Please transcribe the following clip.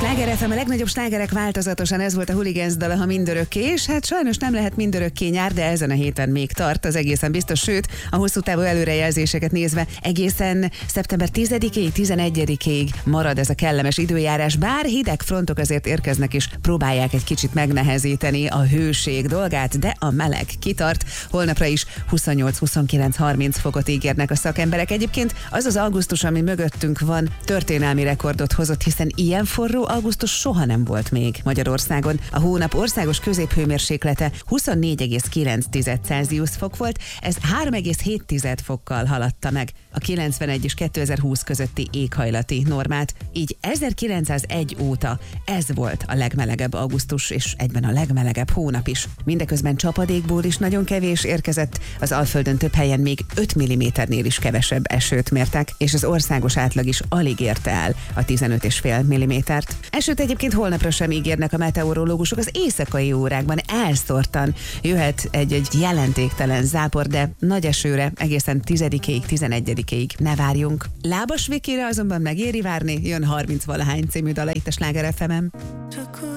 Sláger FM, a legnagyobb slágerek változatosan, ez volt a Hooligans dala, ha mindörökké, és hát sajnos nem lehet mindörökké nyár, de ezen a héten még tart, az egészen biztos, sőt, a hosszú távú előrejelzéseket nézve egészen szeptember 10-ig, 11-ig marad ez a kellemes időjárás, bár hideg frontok azért érkeznek és próbálják egy kicsit megnehezíteni a hőség dolgát, de a meleg kitart. Holnapra is 28-29-30 fokot ígérnek a szakemberek. Egyébként az az augusztus, ami mögöttünk van, történelmi rekordot hozott, hiszen ilyen forró augusztus soha nem volt még Magyarországon. A hónap országos középhőmérséklete 24,9 Celsius fok volt, ez 3,7 fokkal haladta meg a 91 és 2020 közötti éghajlati normát. Így 1901 óta ez volt a legmelegebb augusztus, és egyben a legmelegebb hónap is. Mindeközben csapadékból is nagyon kevés érkezett, az Alföldön több helyen még 5 mm-nél is kevesebb esőt mértek, és az országos átlag is alig érte el a 15,5 mm-t. Esőt egyébként holnapra sem ígérnek a meteorológusok, az éjszakai órákban elszórtan jöhet egy jelentéktelen zápor, de nagy esőre egészen 10-ig, 11-ig ne várjunk. Lábas Vikire azonban megéri várni, jön 30 valahány című dala itt a Sláger FM-en.